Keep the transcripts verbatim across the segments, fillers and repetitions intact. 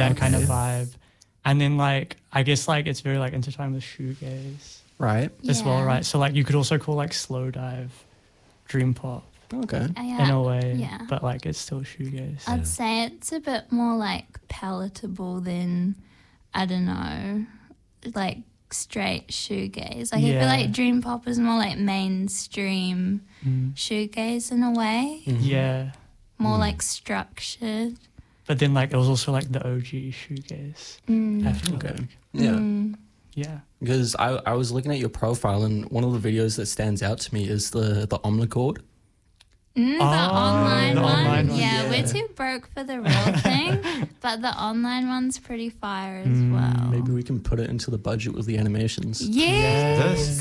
yeah, kind of okay. vibe. And then like I guess like it's very like intertwined with shoegaze Right. as well, Yeah. right? So like you could also call like slow dive dream pop Okay. Uh, yeah. in a way, yeah. but like it's still shoegaze. I'd say it's a bit more like palatable than, I don't know, like straight shoegaze. Like I Yeah. feel like dream pop is more like mainstream Mm. shoegaze in a way, Mhm. Yeah, more Mm. like structured. but then like it was also like the O G shoegaze. Mm. I feel Okay. like. Yeah. Mm. Yeah. Because I, I was looking at your profile, and one of the videos that stands out to me is the, the omnichord. Mm, the Oh, online the one. online one, Yeah, yeah. we're too broke for the real thing, but the online one's pretty fire as Mm, well. Maybe we can put it into the budget with the animations. Yes. This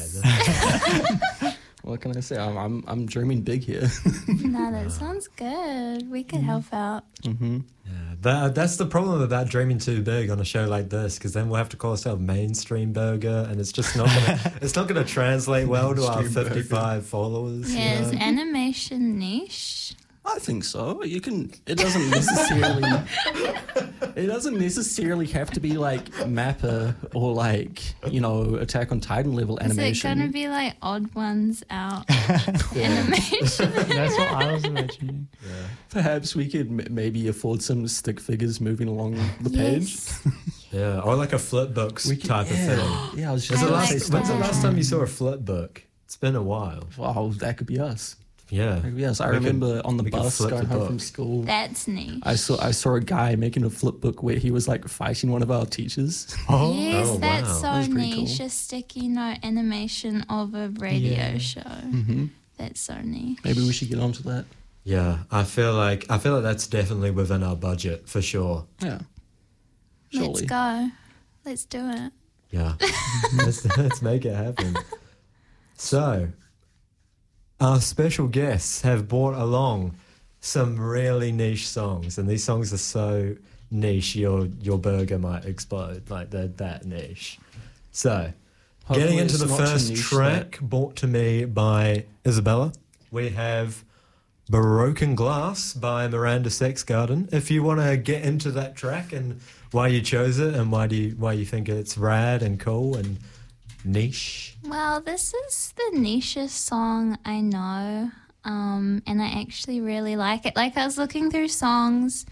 guy. What can I say? I'm I'm, I'm dreaming big here. No, that sounds good. We could help out. hmm Yeah, that, that's the problem about dreaming too big on a show like this, because then we'll have to call ourselves Mainstream Burger, and it's just not gonna, it's not going to translate well to our Mainstream Burger. fifty-five followers. you Yeah, is know? animation niche? I think so. You can. It doesn't necessarily. It doesn't necessarily have to be like Mappa or like you know Attack on Titan level Is it animation. going to be like Odd Ones Out animation? That's what I was imagining. Yeah. Perhaps we could m- maybe afford some stick figures moving along the page. Yes. Yeah, or like a flip books We could- type of yeah. thing. Yeah, I was When's just the, I gonna last, say like stick when's the that. last time you saw a flip book? It's been a while. Wow, that could be us. Yeah. That could be us. I We could- remember on the we could bus flip going the home from book. school. That's niche. I saw I saw a guy making a flip book where he was like fighting one of our teachers. Oh, Yes, Oh, that's wow. so That was pretty niche. cool. A sticky note animation of a radio Yeah. show. hmm That's so niche. Maybe we should get onto that. Yeah, I feel like I feel like that's definitely within our budget for sure. Yeah. Let's Surely. go. Let's do it. Yeah, let's, let's make it happen. So, our special guests have brought along some really niche songs, and these songs are so niche your your burger might explode. Like they're that niche. So, Hopefully getting into it's the not too first niche track brought to me by Isabella, we have Broken Glass by Miranda Sexgarden. If you want to get into that track and why you chose it and why do you, why you think it's rad and cool and niche. Well, this is the nichest song I know, um, and I actually really like it. Like, I was looking through songs,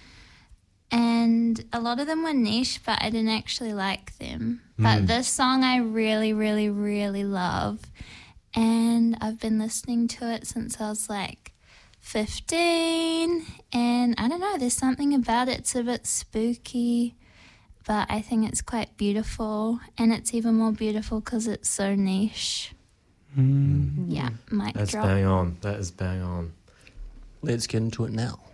and a lot of them were niche, but I didn't actually like them. But this song I really, really, really love, and I've been listening to it since I was like fifteen, and I don't know, there's something about it. It's a bit spooky, but I think it's quite beautiful, and it's even more beautiful because it's so niche. Mm. Yeah, mic That's drop. bang on. That is bang on. Let's get into it now.